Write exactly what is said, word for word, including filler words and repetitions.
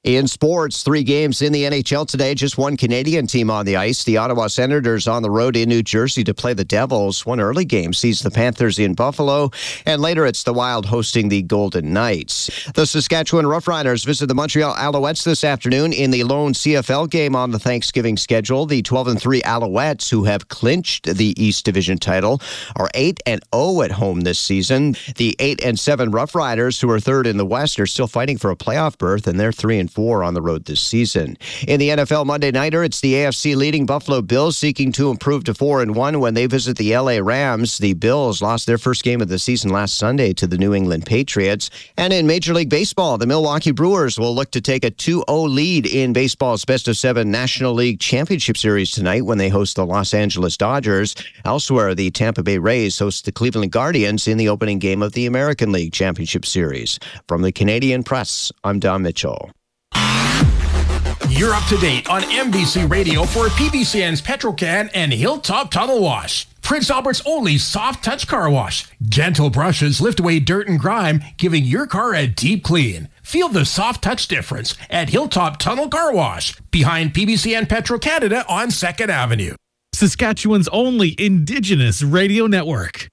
In sports, three games in the N H L today, just one Canadian team on the ice. The Ottawa Senators on the road in New Jersey to play the Devils. One early game sees the Panthers in Buffalo, and later it's the Wild hosting the Golden Knights. The Saskatchewan Roughriders visit the Montreal Alouettes this afternoon in the lone C F L game on the Thanksgiving schedule. The twelve and three Alouettes, who have clinched the East Division title, are eight and oh at home this season. The eight and seven Roughriders, who are third in the West, are still fighting for a playoff berth, and they're three and four on the road this season. In the N F L Monday Nighter, it's the A F C leading Buffalo Bills seeking to improve to four and one when they visit the L A Rams. The Bills lost their first game of the season last Sunday to the New England Patriots. And in Major League Baseball, the Milwaukee Brewers will look to take a two oh lead in baseball's best of seven National League Championship Series tonight when they host the Los Angeles Dodgers. Elsewhere, the Tampa Bay Rays host the Cleveland Guardians in the opening game of the American League Championship Series. From the Canadian Press, I'm Don Mitchell. You're up to date on M B C Radio for P B C N's Petrocan and Hilltop Tunnel Wash. Prince Albert's only soft touch car wash. Gentle brushes lift away dirt and grime, giving your car a deep clean. Feel the soft touch difference at Hilltop Tunnel Car Wash, behind P B C N Petro Canada on second Avenue. Saskatchewan's only Indigenous radio network.